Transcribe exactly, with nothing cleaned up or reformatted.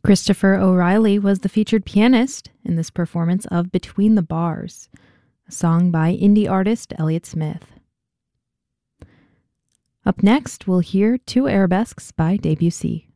Christopher O'Reilly was the featured pianist in this performance of Between the Bars, a song by indie artist Elliott Smith. Up next, we'll hear two arabesques by Debussy.